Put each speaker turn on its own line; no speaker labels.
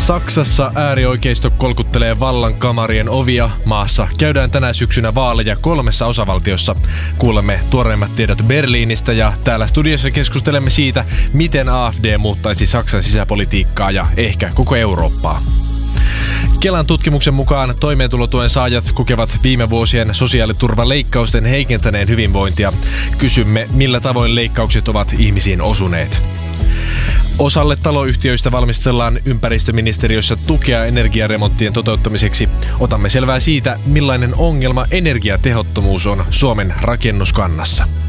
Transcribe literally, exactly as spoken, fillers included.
Saksassa äärioikeisto kolkuttelee vallankamarien ovia. Maassa käydään tänä syksynä vaaleja kolmessa osavaltiossa. Kuulemme tuoreimmat tiedot Berliinistä ja täällä studiossa keskustelemme siitä, miten A F D muuttaisi Saksan sisäpolitiikkaa ja ehkä koko Eurooppaa. Kelan tutkimuksen mukaan toimeentulotuen saajat kokevat viime vuosien sosiaaliturvaleikkausten heikentäneen hyvinvointia. Kysymme, millä tavoin leikkaukset ovat ihmisiin osuneet. Osalle taloyhtiöistä valmistellaan ympäristöministeriössä tukea energiaremonttien toteuttamiseksi. Otamme selvää siitä, millainen ongelma energiatehottomuus on Suomen rakennuskannassa.